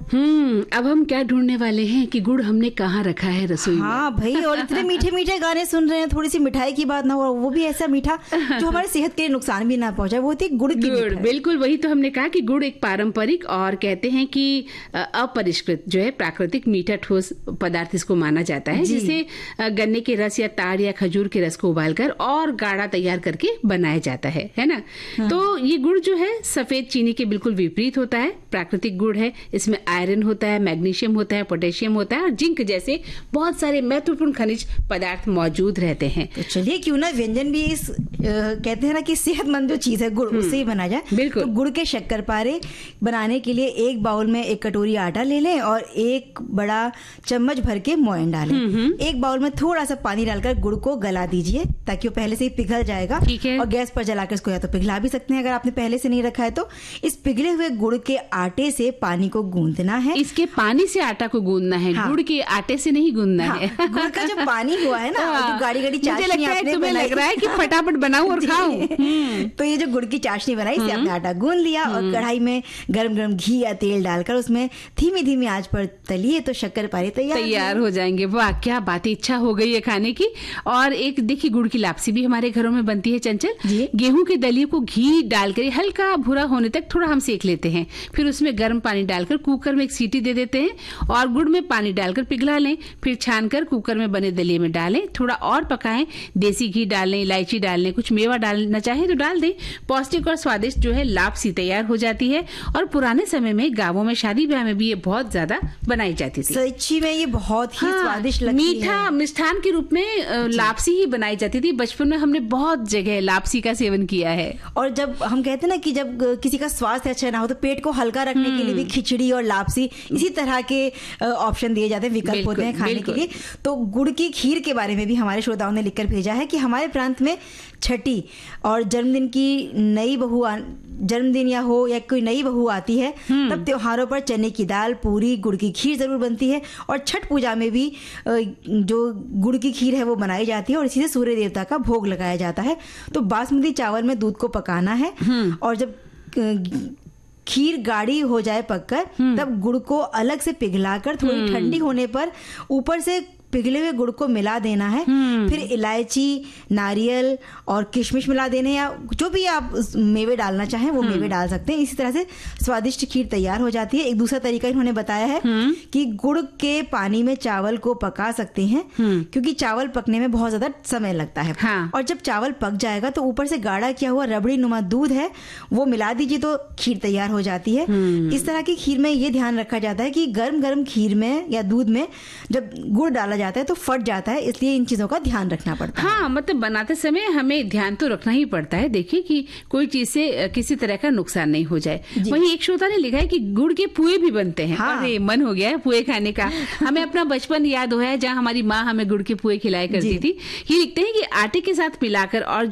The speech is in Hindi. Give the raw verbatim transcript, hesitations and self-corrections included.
हम्म अब हम क्या ढूंढने वाले हैं कि गुड़ हमने कहाँ रखा है रसोई में। हाँ भाई, और इतने मीठे मीठे गाने सुन रहे हैं, थोड़ी सी मिठाई की बात ना हो, वो भी ऐसा मीठा जो हमारे सेहत के लिए नुकसान भी ना पहुंचाए, वो होती है गुड़ की गुड़। बिल्कुल वही तो हमने कहा कि गुड़ एक पारंपरिक और कहते हैं कि अपरिष्कृत जो है प्राकृतिक मीठा ठोस पदार्थ इसको माना जाता है, जिसे गन्ने के रस या ताड़ या खजूर के रस को उबालकर और गाढ़ा तैयार करके बनाया जाता है है ना। हाँ। तो ये गुड़ जो है सफेद चीनी के बिल्कुल विपरीत होता है, प्राकृतिक गुड़ है। इसमें आयरन होता है, मैग्नीशियम होता है, पोटेशियम होता है और जिंक जैसे बहुत सारे महत्वपूर्ण खनिज पदार्थ मौजूद रहते हैं। तो चलिए क्यों ना व्यंजन भी इस आ, कहते हैं ना कि सेहतमंद जो चीज है गुड़, उससे ही बना जाए। बिल्कुल। तो गुड़ के शक्करपारे बनाने के लिए एक बाउल में एक कटोरी आटा ले लें और एक बड़ा चम्मच भर के मोयन डालें। एक बाउल में थोड़ा सा पानी डालकर गुड़ को गला दीजिए ताकि वो पहले से ही पिघल जाएगा। ठीक है। और गैस पर जलाकर इसको या तो पिघला भी सकते हैं अगर आपने पहले से नहीं रखा है तो। इस पिघले हुए गुड़ के आटे से पानी को गूंदना है। इसके पानी से आटा को गूंदना है। हाँ। गुड़ के आटे से नहीं गूंदना हाँ। है। गुड़ का जो पानी हुआ है ना, जो गाढ़ी गाढ़ी चाशनी आपने तुम्हें लग रहा है कि फटाफट बनाऊं और खाऊं। तो ये जो गुड़ की चाशनी बनाई, इससे आपने आटा गूंद लिया और कढ़ाई में गरम गरम घी या तेल डालकर उसमें धीमी धीमी आंच पर तलिए तो शक्करपारे तैयार तैयार हो जाएंगे। वाह क्या बात है, इच्छा हो गई है खाने की। और एक देखिए गुड़ की लापसी भी हमारे घरों में बनती है चंचल। गेहूं के दलिए को घी डालकर हल्का भूरा होने तक थोड़ा हम सेक लेते हैं, फिर उसमें गर्म पानी डालकर कुकर में एक सीटी दे देते हैं और गुड़ में पानी डालकर पिघला लें, फिर छानकर कुकर में बने दलिए में डालें, थोड़ा और पकाएं, देसी घी डालें, इलायची डालें, कुछ मेवा डालना चाहे तो डाल दें। पौष्टिक और स्वादिष्ट जो है लापसी तैयार हो जाती है। और पुराने समय में गांवों में शादी ब्याह में भी ये बहुत ज्यादा बनाई जाती थी। सच्ची में ये बहुत ही हाँ, स्वादिष्ट लगती है। मीठा मिष्ठान के रूप में लापसी ही बनाई जाती थी। बचपन में हमने बहुत जगह लापसी का सेवन किया है। और जब हम कहते हैं ना कि जब किसी का स्वास्थ्य अच्छा ना हो तो पेट को हल्का रखने के लिए भी खिचड़ी और लापसी इसी तरह के ऑप्शन दिए जाते हैं, विकल्प होते हैं खाने के लिए। तो गुड़ की खीर के बारे में भी हमारे श्रोताओं ने लिखकर भेजा है कि हमारे प्रांत में छठी और जन्मदिन की नई बहू जन्मदिन या हो या कोई नई बहू आती है तब त्योहारों पर चने की दाल, पूरी, गुड़ की खीर जरूर बनती है। और छठ पूजा में भी जो गुड़ की खीर है वो बनाई जाती है और इसी से सूर्य देवता का भोग लगाया जाता है। तो बासमती चावल में दूध को पकाना है और जब खीर गाढ़ी हो जाए पककर तब गुड़ को अलग से पिघलाकर थोड़ी ठंडी होने पर ऊपर से पिघले हुए गुड़ को मिला देना है। फिर इलायची, नारियल और किशमिश मिला देने, या जो भी आप मेवे डालना चाहें वो मेवे डाल सकते हैं। इसी तरह से स्वादिष्ट खीर तैयार हो जाती है। एक दूसरा तरीका इन्होंने बताया है कि गुड़ के पानी में चावल को पका सकते हैं क्योंकि चावल पकने में बहुत ज्यादा समय लगता है। हाँ। और जब चावल पक जाएगा तो ऊपर से गाढ़ा किया हुआ रबड़ी नुमा दूध है वो मिला दीजिए तो खीर तैयार हो जाती है। इस तरह की खीर में ये ध्यान रखा जाता है कि गर्म गर्म खीर में या दूध में जब गुड़ डाला जाता है तो फट जाता है, इसलिए इन चीजों का ध्यान रखना पड़ता है। हाँ, मतलब बनाते समय हमें ध्यान तो रखना ही पड़ता है, देखिए कि कोई चीज से किसी तरह का नुकसान नहीं हो जाए। वहीं एक श्रोता ने लिखा है कि गुड़ के पुए भी बनते हैं। हाँ। अरे मन हो गया है पुए खाने का। हमें अपना बचपन याद हुआ है जहाँ हमारी माँ हमें गुड़ के पुए खिलाया करती थी। ये लिखते हैं कि आटे के साथ मिलाकर और